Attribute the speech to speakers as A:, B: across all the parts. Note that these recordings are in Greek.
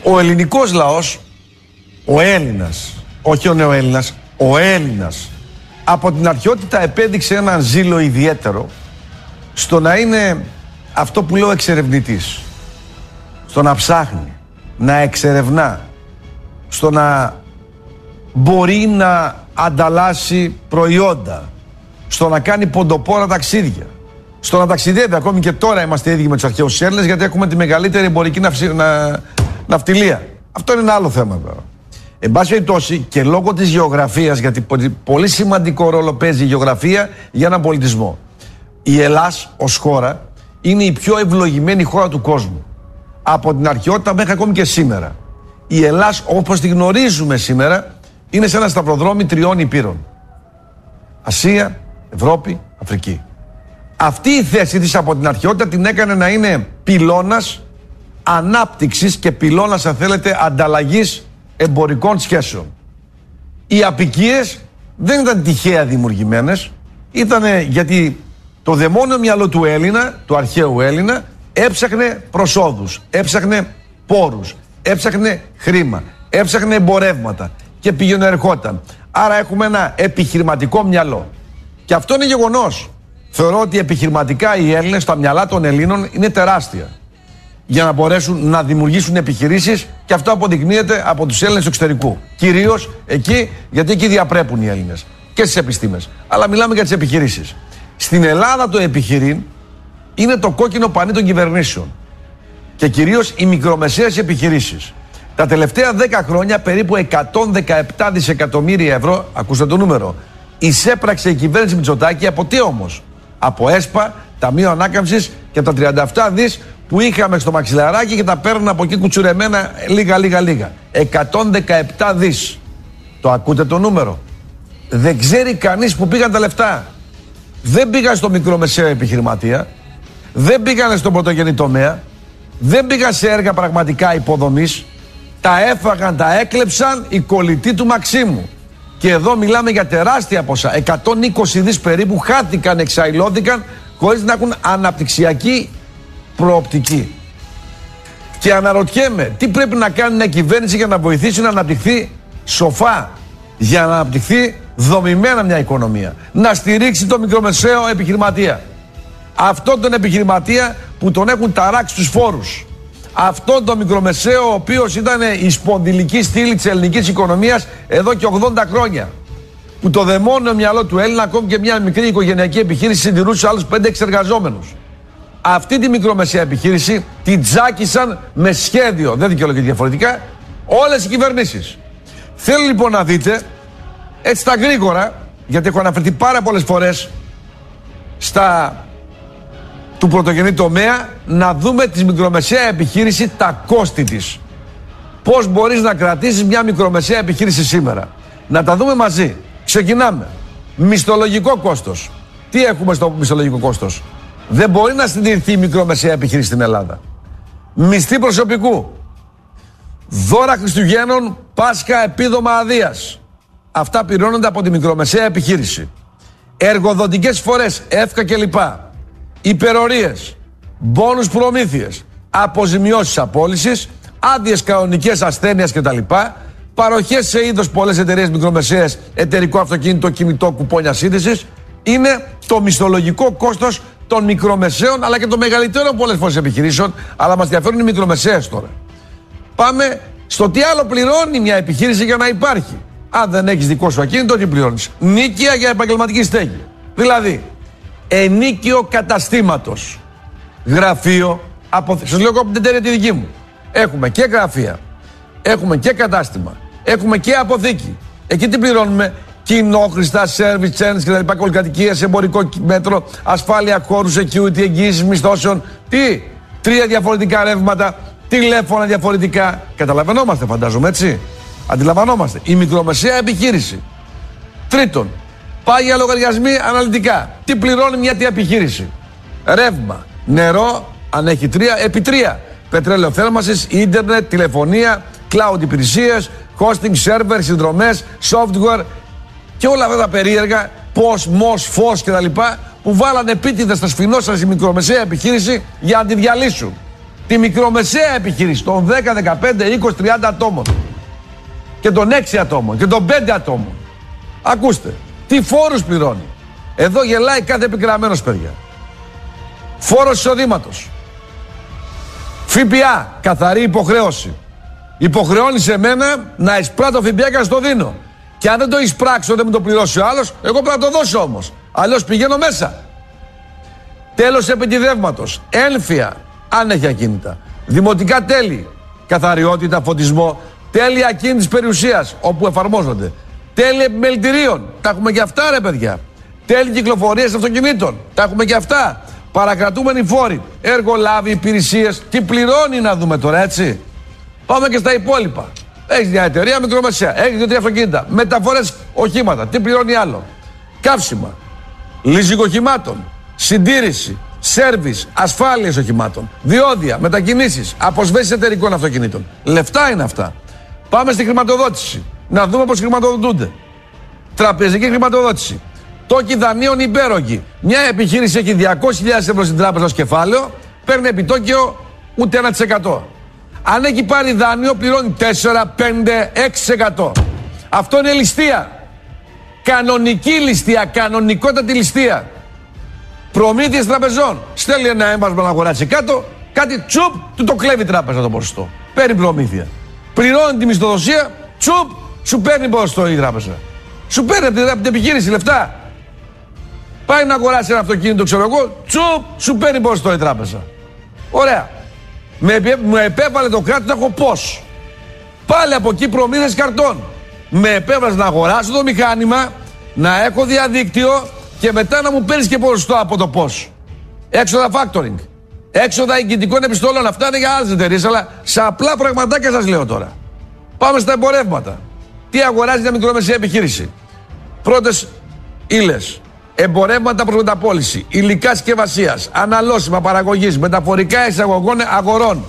A: Ο ελληνικός λαός, ο Έλληνας, όχι ο νεοέλληνας, ο Έλληνας, από την αρχαιότητα επέδειξε έναν ζήλο ιδιαίτερο στο να είναι αυτό που λέω εξερευνητής, στο να ψάχνει, να εξερευνά, στο να μπορεί να ανταλλάσσει προϊόντα, στο να κάνει ποντοπόρα ταξίδια, στο να ταξιδεύει. Ακόμη και τώρα είμαστε ίδιοι με τους αρχαίους Έλληνες, γιατί έχουμε τη μεγαλύτερη εμπορική ναυτιλία. Αυτό είναι ένα άλλο θέμα τώρα. Εν πάση περιπτώσει, και λόγω της γεωγραφίας, γιατί πολύ σημαντικό ρόλο παίζει η γεωγραφία για έναν πολιτισμό. Η Ελλάς ως χώρα είναι η πιο ευλογημένη χώρα του κόσμου. Από την αρχαιότητα μέχρι ακόμη και σήμερα. Η Ελλάς, όπως τη γνωρίζουμε σήμερα, είναι σε ένα σταυροδρόμι 3 υπήρων. Ασία, Ευρώπη, Αφρική. Αυτή η θέση της από την αρχαιότητα την έκανε να είναι πυλώνας ανάπτυξης και πυλώνας, αν θέλετε, ανταλλαγής εμπορικών σχέσεων. Οι αποικίες δεν ήταν τυχαία δημιουργημένες, ήταν γιατί το δαιμόνιο μυαλό του Έλληνα, του αρχαίου Έλληνα, έψαχνε προσόδους, έψαχνε πόρους, έψαχνε χρήμα, έψαχνε εμπορεύματα και πήγαινε ερχόταν. Άρα έχουμε ένα επιχειρηματικό μυαλό. Και αυτό είναι γεγονός. Θεωρώ ότι επιχειρηματικά οι Έλληνες, τα μυαλά των Ελλήνων είναι τεράστια για να μπορέσουν να δημιουργήσουν επιχειρήσεις, και αυτό αποδεικνύεται από τους Έλληνες του εξωτερικού. Κυρίως εκεί, γιατί εκεί διαπρέπουν οι Έλληνες και στις επιστήμες. Αλλά μιλάμε για τις επιχειρήσεις. Στην Ελλάδα το επιχειρήν είναι το κόκκινο πανί των κυβερνήσεων και κυρίως οι μικρομεσαίες επιχειρήσεις. Τα τελευταία 10 χρόνια περίπου 117 δισεκατομμύρια ευρώ, ακούστε το νούμερο, εισέπραξε η κυβέρνηση Μητσοτάκη. Από τι όμως? Από ΕΣΠΑ, Ταμείο Ανάκαμψης και τα 37 δις που είχαμε στο μαξιλαράκι και τα παίρνουν από εκεί κουτσουρεμένα λίγα. 117 δις. Το ακούτε το νούμερο? Δεν ξέρει κανείς που πήγαν τα λεφτά. Δεν πήγαν στο μικρομεσαίο επιχειρηματία, δεν πήγαν στον πρωτογενή τομέα, δεν πήγαν σε έργα πραγματικά υποδομής. Τα έφαγαν, τα έκλεψαν οι κολλητοί του Μαξίμου. Και εδώ μιλάμε για τεράστια ποσά. 120 δις περίπου χάθηκαν, εξαϊλώθηκαν χωρίς να έχουν αναπτυξιακή προοπτική. Και αναρωτιέμαι, τι πρέπει να κάνει μια κυβέρνηση για να βοηθήσει να αναπτυχθεί σοφά, για να αναπτυχθεί δομημένα μια οικονομία. Να στηρίξει το μικρομεσαίο επιχειρηματία. Αυτόν τον επιχειρηματία που τον έχουν ταράξει τους φόρους. Αυτόν τον μικρομεσαίο, ο οποίος ήταν η σπονδυλική στήλη της ελληνικής οικονομίας εδώ και 80 χρόνια. Που το δαιμόνιο μυαλό του Έλληνα, ακόμη και μια μικρή οικογενειακή επιχείρηση, συντηρούσε άλλους 5-6 εργαζόμενους. Αυτή τη μικρομεσαία επιχείρηση την τζάκισαν με σχέδιο, δεν δικαιολογείται διαφορετικά, όλες οι κυβερνήσεις. Θέλω λοιπόν να δείτε, έτσι τα γρήγορα, γιατί έχω αναφερθεί πάρα πολλές φορές του πρωτογενή τομέα, να δούμε τη μικρομεσαία επιχείρηση, τα κόστη της. Πώς μπορείς να κρατήσεις μια μικρομεσαία επιχείρηση σήμερα? Να τα δούμε μαζί. Ξεκινάμε. Μισθολογικό κόστος. Τι έχουμε στο μισθολογικό κόστος? Δεν μπορεί να συντηρηθεί η μικρομεσαία επιχείρηση στην Ελλάδα. Μισθή προσωπικού. Δώρα Χριστουγέννων, Πάσχα, επίδομα αδείας. Αυτά πληρώνονται από τη μικρομεσαία επιχείρηση. Εργοδοτικές φορές, εύκα κλπ. Υπερορίες, μπόνους προμήθειες, αποζημιώσεις απόλυσης, άδειες κανονικές ασθένειας κτλ. Παροχές σε είδος πολλές εταιρείες μικρομεσαίες, εταιρικό αυτοκίνητο, κινητό, κουπόνια σύνδεσης. Είναι το μισθολογικό κόστος των μικρομεσαίων, αλλά και των μεγαλύτερων πολλές φορές επιχειρήσεων. Αλλά μας ενδιαφέρουν οι μικρομεσαίες τώρα. Πάμε στο τι άλλο πληρώνει μια επιχείρηση για να υπάρχει. Αν δεν έχεις δικό σου ακίνητο, τι πληρώνεις? Νίκια για επαγγελματική στέγη. Δηλαδή, ενίκιο καταστήματος, γραφείο, σας λέω εγώ από την εταιρεία τη δική μου. Έχουμε και γραφεία, έχουμε και κατάστημα, έχουμε και αποθήκη. Εκεί τι πληρώνουμε? Κοινόχρηστα, service, channels κτλ. Κολυκατοικίες, εμπορικό μέτρο, ασφάλεια χώρου, security, εγγύησης μισθώσεων. Τι? 3 διαφορετικά ρεύματα, τηλέφωνα διαφορετικά. Καταλαβαίνόμαστε, φαντάζομαι, έτσι. Αντιλαμβανόμαστε. Η μικρομεσαία επιχείρηση. Τρίτον, πάγια λογαριασμοί αναλυτικά. Τι πληρώνει μια τέτοια επιχείρηση? Ρεύμα, νερό, αν έχει 3, επί 3. Πετρέλαιο θέρμανσης, ίντερνετ, τηλεφωνία, cloud υπηρεσίες, hosting, server, συνδρομές, software και όλα αυτά τα περίεργα, φως κτλ. Που βάλανε επίτηδες στα σφινόσα στη μικρομεσαία επιχείρηση για να τη διαλύσουν. τη μικρομεσαία επιχείρηση των 10, 15, 20, 30 ατόμων και των 6 ατόμων και των 5 ατόμων. Ακούστε, τι φόρους πληρώνει. Εδώ γελάει κάθε επικραμμένος, παιδιά. Φόρος εισοδήματος. ΦΠΑ, καθαρή υποχρέωση. Υποχρεώνει σε μένα να εισπράττω ΦΠΑ και να στο δίνω. Και αν δεν το εισπράξω, δεν μου το πληρώσει ο άλλος, εγώ πρέπει να το δώσω όμως. Αλλιώς πηγαίνω μέσα. Τέλος επιτιδεύματος. Ένφια, αν έχει ακίνητα. Δημοτικά τέλη. Καθαριότητα, φωτισμό. Τέλη ακίνητης περιουσίας, όπου εφαρμόζονται. Τέλη επιμελητηρίων. Τα έχουμε και αυτά, ρε παιδιά. Τέλη κυκλοφορίας αυτοκινήτων. Τα έχουμε και αυτά. Παρακρατούμενοι φόροι. Εργολάβοι, υπηρεσίες. Τι πληρώνει να δούμε τώρα, έτσι. Πάμε και στα υπόλοιπα. Έχεις μια εταιρεία μικρομεσαία. Έχεις 2-3 αυτοκίνητα. Μεταφορές οχήματα. Τι πληρώνει άλλο. Καύσιμα. Λίζινγκ οχημάτων. Συντήρηση. Σέρβις. Ασφάλειες οχημάτων. Διόδια. Μετακινήσεις. Αποσβέσεις εταιρικών αυτοκινήτων. Λεφτά είναι αυτά. Πάμε στη χρηματοδότηση. Να δούμε πώς χρηματοδοτούνται. Τραπεζική χρηματοδότηση. Τόκοι δανείων υπέρογοι. Μια επιχείρηση έχει 200.000 ευρώ στην τράπεζα ως κεφάλαιο, παίρνει επιτόκιο ούτε 1%. Αν έχει πάρει δάνειο, πληρώνει 4, 5, 6%. Αυτό είναι ληστεία. Κανονική ληστεία, κανονικότατη ληστεία. Προμήθειες τραπεζών. Στέλνει ένα έμβασμα να αγοράσει κάτω, κάτι τσουπ, του το κλέβει η τράπεζα το ποσοστό. Παίρνει προμήθεια. Πληρώνει τη μισθοδοσία, τσουπ, σου παίρνει ποσοστό η τράπεζα. Σου παίρνει από την επιχείρηση λεφτά. Πάει να αγοράσει ένα αυτοκίνητο, ξέρω εγώ, τσουπ, σου παίρνει ποσοστό η τράπεζα. Ωραία. Με επέβαλε το κράτος να έχω πώς. Πάλι από εκεί προμήθειες καρτών. Με επέβαλε να αγοράσω το μηχάνημα, να έχω διαδίκτυο και μετά να μου παίρνεις και ποσοστό από το πώς. Έξοδα factoring. Έξοδα εγκυτικών επιστολών. Αυτά είναι για άλλες εταιρείες, αλλά σε απλά πραγματάκια σας λέω τώρα. Πάμε στα εμπορεύματα. Τι αγοράζει μια μικρομεσαία επιχείρηση. Πρώτες ύλες. Εμπορεύματα προς μεταπώληση. Υλικά συσκευασίας. Αναλώσιμα παραγωγής. Μεταφορικά εισαγωγών αγορών.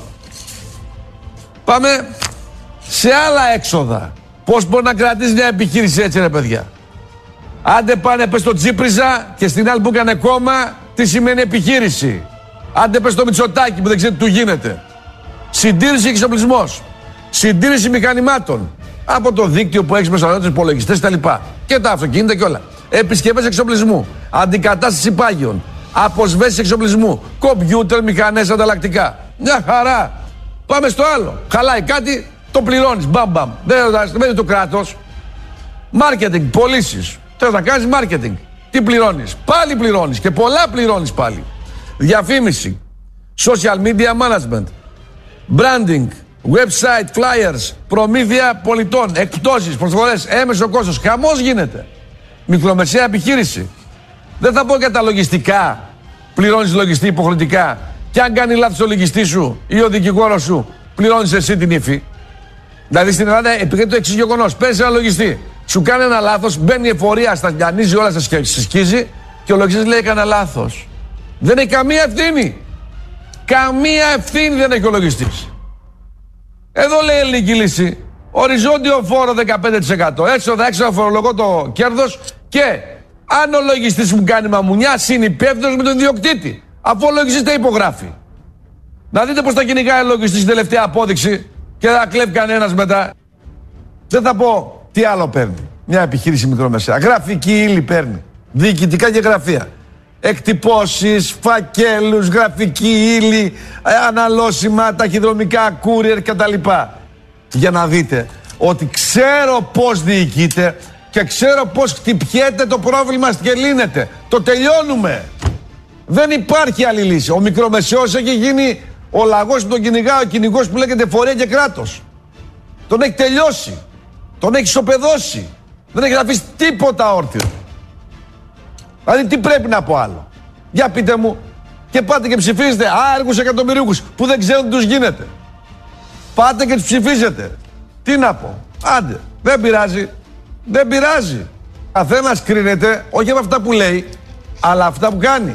A: Πάμε σε άλλα έξοδα. Πώς μπορεί να κρατήσει μια επιχείρηση έτσι, ρε παιδιά. Άντε πάνε πες το Τσίπριζα και στην άλλη που έκανε κόμμα, τι σημαίνει επιχείρηση. Άντε πες το Μητσοτάκη που δεν ξέρει τι του γίνεται. Συντήρηση και εξοπλισμός. Συντήρηση μηχανημάτων. Από το δίκτυο που έχεις μέσα στους υπολογιστές κτλ. Και τα αυτοκίνητα και όλα. Επισκευές εξοπλισμού. Αντικατάσταση πάγιων. Αποσβέσεις εξοπλισμού. Κομπιούτερ, μηχανές, ανταλλακτικά. Μια χαρά. Πάμε στο άλλο. Χαλάει κάτι, το πληρώνεις. Μπαμ. Δεν είναι το κράτος. Μάρκετινγκ, πωλήσεις. Θες να κάνεις μάρκετινγκ. Τι πληρώνεις. Πάλι πληρώνεις και πολλά πληρώνεις πάλι. Διαφήμιση. Social media management. Branding. Website, flyers. Προμήθεια πολιτών. Εκπτώσεις, προσφορές. Έμεσο κόστος. Χαμός γίνεται. Μικρομεσαία επιχείρηση. Δεν θα πω για τα λογιστικά. Πληρώνεις λογιστή υποχρεωτικά. Και αν κάνει λάθος ο λογιστής σου ή ο δικηγόρος σου, πληρώνεις εσύ την ύφη. Δηλαδή στην Ελλάδα επικρατεί το εξής γεγονός. Παίρνεις ένα λογιστή. Σου κάνει ένα λάθος, μπαίνει η εφορία, στα λιανίζει όλα, στα σκίζει και ο λογιστής λέει: έκανα λάθος. Δεν έχει καμία ευθύνη. Καμία ευθύνη δεν έχει ο λογιστής. Εδώ λέει η ελληνική λύση. Οριζόντιο φόρο 15%. Έξοδα, φορολογώ το κέρδος και αν ο λογιστής μου κάνει μαμουνιά, συνυπεύθυνος με τον ιδιοκτήτη. Αφού ο λογιστής τα υπογράφει. Να δείτε πως τα κυνηγάει ο λογιστής στην τελευταία απόδειξη και δεν θα κλέβει κανένας μετά. Δεν θα πω τι άλλο παίρνει. Μια επιχείρηση μικρομεσαία. Γραφική ύλη παίρνει. Διοικητικά και γραφεία. Εκτυπώσεις, φακέλους, γραφική ύλη, αναλώσιμα, ταχυδρομικά, courier κτλ. Για να δείτε ότι ξέρω πώς διοικείται και ξέρω πώς χτυπιέται το πρόβλημα και λύνεται. Το τελειώνουμε. Δεν υπάρχει άλλη λύση. Ο μικρομεσαίος έχει γίνει ο λαγός που τον κυνηγάει, ο κυνηγός που λέγεται φορέα και κράτος. Τον έχει τελειώσει. Τον έχει ισοπεδώσει. Δεν έχει αφήσει τίποτα όρθιο. Δηλαδή τι πρέπει να πω άλλο. Για πείτε μου. Και πάτε και ψηφίζετε άεργους εκατομμυρίουχους που δεν ξέρουν τι τους γίνεται. Πάτε και τους ψηφίζετε. Τι να πω. Άντε. Δεν πειράζει. Δεν πειράζει. Καθένας κρίνεται όχι από αυτά που λέει, αλλά αυτά που κάνει.